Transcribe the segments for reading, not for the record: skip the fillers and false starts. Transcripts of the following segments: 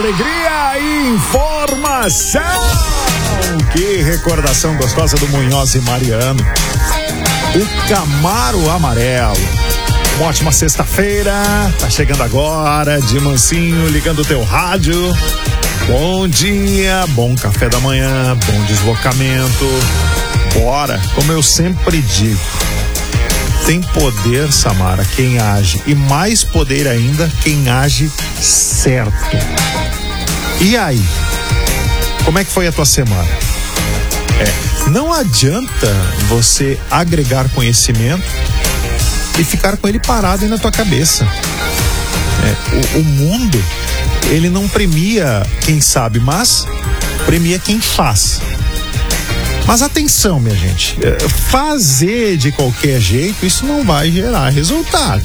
alegria e informação. Que recordação gostosa do Munhoz e Mariano. O Camaro amarelo. Uma ótima sexta-feira. Tá chegando agora, de mansinho, ligando o teu rádio. Bom dia, bom café da manhã, bom deslocamento. Bora, como eu sempre digo. Tem poder, Samara, quem age, e mais poder ainda quem age certo. E aí? Como é que foi a tua semana? Não adianta você agregar conhecimento e ficar com ele parado aí na tua cabeça. O mundo, ele não premia quem sabe, mas premia quem faz. Mas atenção, minha gente, fazer de qualquer jeito, isso não vai gerar resultado.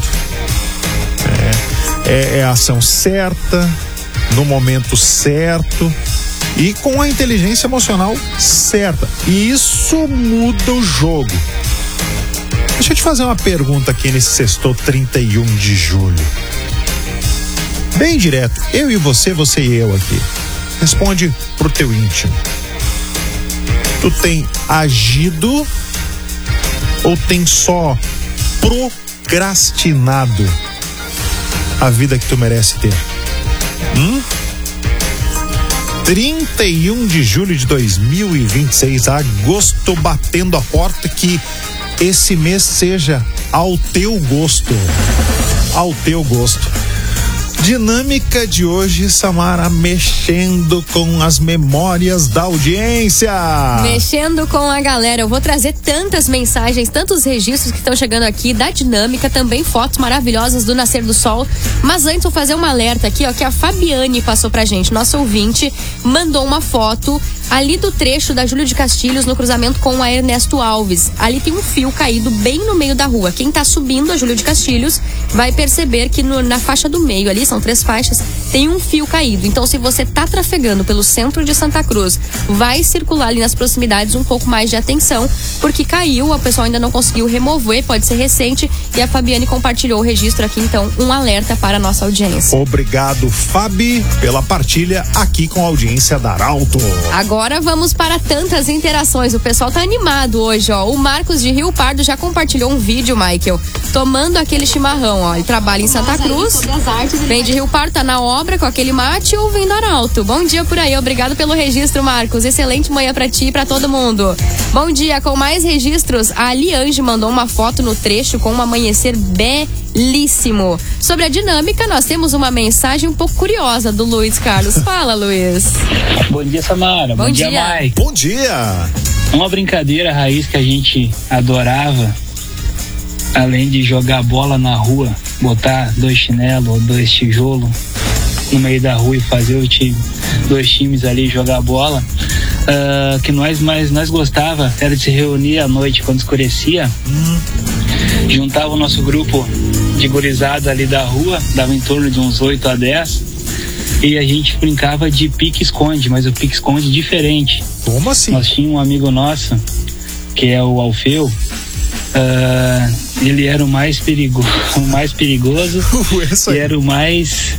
É a ação certa, no momento certo e com a inteligência emocional certa. E isso muda o jogo. Deixa eu te fazer uma pergunta aqui nesse sextou 31 de julho. Bem direto, eu e você e eu aqui. Responde pro teu íntimo. Tu tem agido ou tem só procrastinado a vida que tu merece ter? 31 de julho de 2026, agosto batendo a porta, que esse mês seja ao teu gosto. Ao teu gosto. Dinâmica de hoje, Samara, mexendo com as memórias da audiência. Mexendo com a galera. Eu vou trazer tantas mensagens, tantos registros que estão chegando aqui da dinâmica, também fotos maravilhosas do nascer do sol. Mas antes vou fazer um alerta aqui, ó, que a Fabiane passou pra gente, nossa ouvinte, mandou uma foto ali do trecho da Júlio de Castilhos, no cruzamento com a Ernesto Alves. Ali tem um fio caído bem no meio da rua. Quem tá subindo a Júlio de Castilhos vai perceber que na faixa do meio ali, são 3 faixas, tem um fio caído. Então, se você tá trafegando pelo centro de Santa Cruz, vai circular ali nas proximidades um pouco mais de atenção, porque caiu, a pessoa ainda não conseguiu remover, pode ser recente, e a Fabiane compartilhou o registro aqui, então um alerta para a nossa audiência. Obrigado, Fabi, pela partilha aqui com a audiência da Arauto. Agora vamos para tantas interações, o pessoal tá animado hoje, ó. O Marcos de Rio Pardo já compartilhou um vídeo, Michael, tomando aquele chimarrão, ó. Ele trabalha em Santa Cruz, vem de Rio Pardo, tá na obra com aquele mate ouvindo Arauto. Bom dia por aí, obrigado pelo registro, Marcos. Excelente manhã pra ti e pra todo mundo. Bom dia, com mais registros, a Aliange mandou uma foto no trecho com um amanhecer belíssimo. Sobre a dinâmica, nós temos uma mensagem um pouco curiosa do Luiz Carlos. Fala, Luiz. Bom dia, Samara. Bom dia, Mike. Bom dia. Uma brincadeira raiz que a gente adorava, além de jogar bola na rua, botar 2 chinelos ou 2 tijolos no meio da rua e fazer 2 times ali jogar bola, que nós gostava era de se reunir à noite quando escurecia, juntava o nosso grupo de gurizada ali da rua, dava em torno de uns 8 a 10, e a gente brincava de pique-esconde, mas o pique-esconde diferente. Como assim? Nós tínhamos um amigo nosso, que é o Alfeu. Ele era o mais perigoso e era o mais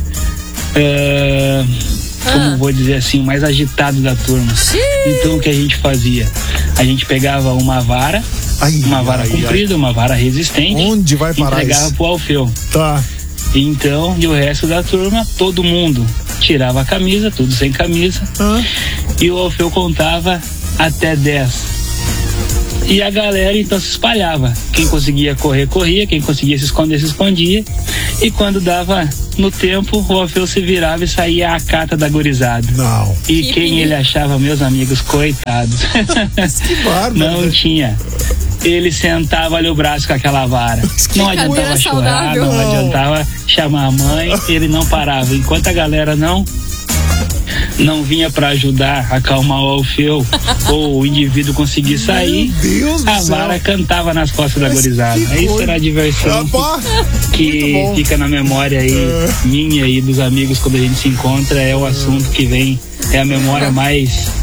como vou dizer assim, o mais agitado da turma. Então o que a gente fazia? A gente pegava uma vara comprida, uma vara resistente. Onde vai parar isso? Entregava pro Alfeu. Tá. Então, e o resto da turma, todo mundo tirava a camisa, tudo sem camisa, e o Alfeu contava até 10. E a galera então se espalhava. Quem conseguia correr, corria. Quem conseguia se esconder, se escondia. E quando dava no tempo, o Alfeu se virava e saía a cata da gurizada. Não. E quem ele achava, meus amigos, coitados. Que bárbaro. Não tinha. Ele sentava ali o braço com aquela vara. Não adiantava chorar, não adiantava chamar a mãe. Ele não parava. Enquanto a galera não vinha para ajudar a acalmar o Alfeu ou o indivíduo conseguir sair, a vara cantava nas costas da gurizada. Isso era a diversão que fica na memória aí, minha e dos amigos, quando a gente se encontra. É o assunto que vem, é a memória mais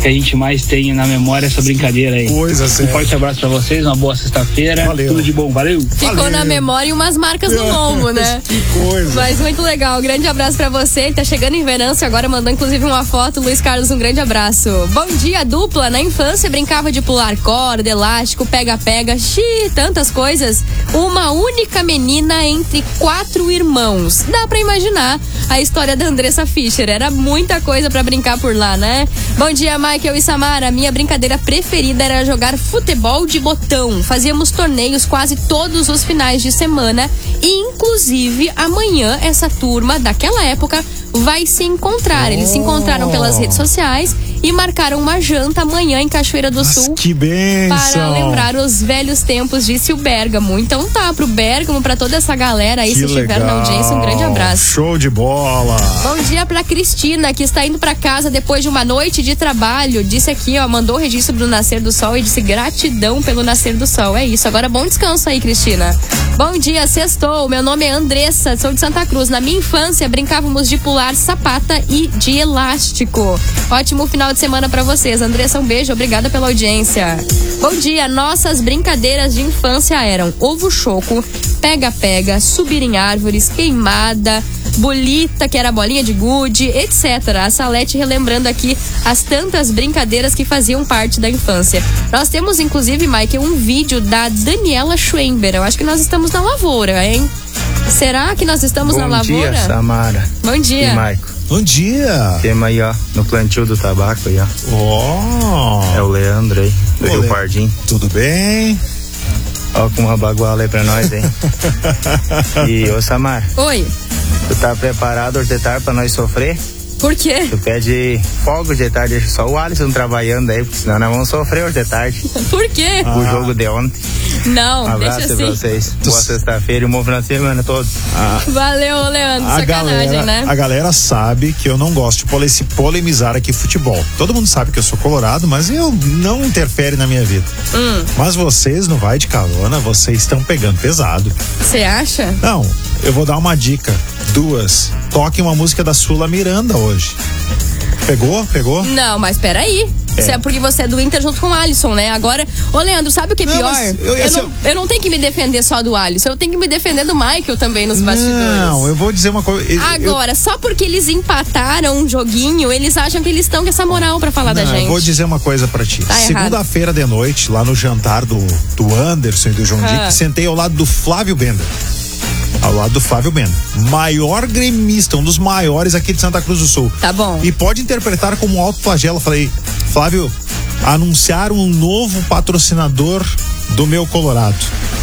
que a gente mais tem na memória essa brincadeira aí. Coisa séria. Um forte abraço pra vocês, uma boa sexta-feira. Valeu. Tudo de bom, valeu. Ficou na memória e umas marcas no lombo, né? Que coisa. Mas muito legal, grande abraço pra você. Ele tá chegando em Venâncio agora, mandou inclusive uma foto. Luiz Carlos, um grande abraço. Bom dia, dupla. Na infância brincava de pular corda, elástico, pega-pega, tantas coisas. Uma única menina entre 4 irmãos. Dá pra imaginar a história da Andressa Fischer. Era muita coisa pra brincar por lá, né? Bom dia, Michael e Samara. Minha brincadeira preferida era jogar futebol de botão. Fazíamos torneios quase todos os finais de semana. E inclusive amanhã essa turma daquela época vai se encontrar. Eles se encontraram pelas redes sociais e marcaram uma janta amanhã em Cachoeira do Sul. Que bênção! Para lembrar os velhos tempos, disse o Bérgamo. Então tá, pro Bérgamo, pra toda essa galera aí, se estiver na audiência, um grande abraço. Show de bola! Bom dia pra Cristina, que está indo pra casa depois de uma noite de trabalho. Disse aqui, ó, mandou o registro do Nascer do Sol e disse gratidão pelo Nascer do Sol. É isso, agora bom descanso aí, Cristina. Bom dia, sextou. Meu nome é Andressa, sou de Santa Cruz. Na minha infância, brincávamos de pular sapata e de elástico. Ótimo final de semana pra vocês. Andressa, um beijo, obrigada pela audiência. Bom dia, nossas brincadeiras de infância eram ovo choco, pega-pega, subir em árvores, queimada, bolita, que era bolinha de gude, etc. A Salete relembrando aqui as tantas brincadeiras que faziam parte da infância. Nós temos, inclusive, Mike, um vídeo da Daniela Schwember. Eu acho que nós estamos na lavoura, hein? Será que nós estamos na lavoura? Bom dia, Samara. Bom dia. E Maico. Bom dia! Temos aí, ó, no plantio do tabaco aí, ó. Oh. É o Leandro aí, do Rio Pardim. Tudo bem? Ó, com uma baguala aí pra nós, hein? E, ô Samara. Oi. Tu tá preparado hoje de tarde pra nós sofrer? Por quê? Tu pede folga hoje de tarde, deixa só o Alisson trabalhando aí, porque senão nós vamos sofrer hoje de tarde. Por quê? O jogo de ontem. Não, Um abraço deixa pra assim. vocês. Boa sexta-feira e um bom final de semana todo. Valeu, Leandro. Sacanagem, né? A galera sabe que eu não gosto de polemizar aqui futebol. Todo mundo sabe que eu sou colorado, mas eu não interfere na minha vida. Mas vocês no Vai de Carona, vocês estão pegando pesado. Você acha? Não, eu vou dar uma dica. 2. Toquem uma música da Sula Miranda hoje. Pegou? Não, mas peraí. Isso é porque você é do Inter junto com o Alisson, né? Agora, ô Leandro, sabe o que é pior? Eu não tenho que me defender só do Alisson, eu tenho que me defender do Michael também nos bastidores. Não, eu vou dizer uma coisa. Agora, só porque eles empataram um joguinho, eles acham que eles estão com essa moral pra falar da gente. Eu vou dizer uma coisa pra ti. Tá Segunda-feira de noite, lá no jantar do Anderson e do João Dick, sentei ao lado do Flávio Bender. Ao lado do Flávio Bender. Maior gremista, um dos maiores aqui de Santa Cruz do Sul. Tá bom. E pode interpretar como um alto flagelo. Falei, Flávio, anunciaram um novo patrocinador do meu Colorado.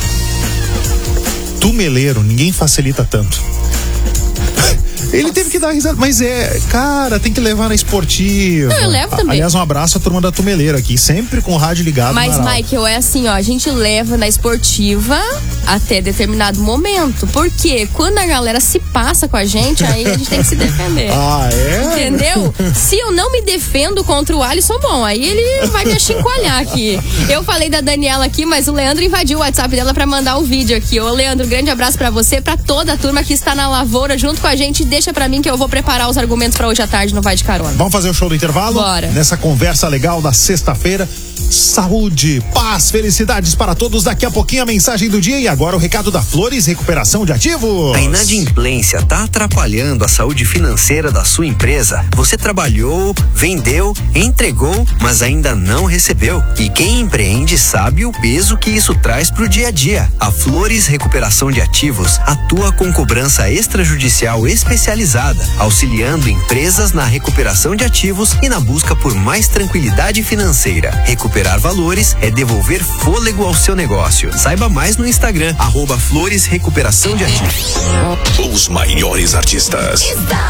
Tumeleiro, ninguém facilita tanto. Ele teve que dar risada, mas cara, tem que levar na esportiva. Não, eu levo também. Aliás, um abraço à turma da Tumeleira aqui, sempre com o rádio ligado. Mas, Michael, é assim, ó, a gente leva na esportiva até determinado momento. Porque quando a galera se passa com a gente, aí a gente tem que se defender. Ah, é? Entendeu? Se eu não me defendo contra o Alisson, bom, aí ele vai me achincalhar aqui. Eu falei da Daniela aqui, mas o Leandro invadiu o WhatsApp dela pra mandar o vídeo aqui. Ô, Leandro, grande abraço pra você, pra toda a turma que está na lavoura junto com a gente. Deixa pra mim que eu vou preparar os argumentos pra hoje à tarde no Vai de Carona. Vamos fazer o show do intervalo? Bora. Nessa conversa legal da sexta-feira. Saúde, paz, felicidades para todos. Daqui a pouquinho a mensagem do dia e agora o recado da Flores Recuperação de Ativos. A inadimplência está atrapalhando a saúde financeira da sua empresa? Você trabalhou, vendeu, entregou, mas ainda não recebeu. E quem empreende sabe o peso que isso traz para o dia a dia. A Flores Recuperação de Ativos atua com cobrança extrajudicial especializada, auxiliando empresas na recuperação de ativos e na busca por mais tranquilidade financeira. Recuperar valores é devolver fôlego ao seu negócio. Saiba mais no Instagram, @Flores Recuperação de Ativos. Os maiores artistas.